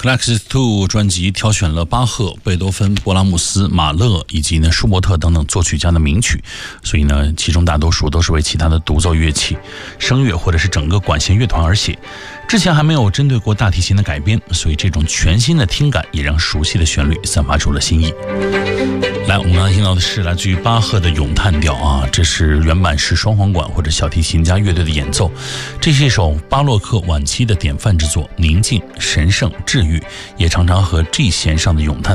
Collections 2 专辑挑选了巴赫、贝多芬、勃拉姆斯、马勒以及舒伯特等等作曲家的名曲，所以其中大多数都是为其他的独奏乐器、声乐或者是整个管弦乐团而写。之前还没有针对过大提琴的改编，所以这种全新的听感也让熟悉的旋律散发出了新意。来，我们刚才听到的是来自于巴赫的咏叹调啊，这是原版是双簧管或者小提琴加乐队的演奏。这是一首巴洛克晚期的典范之作，宁静、神圣、治愈，也常常和 G 弦上的咏叹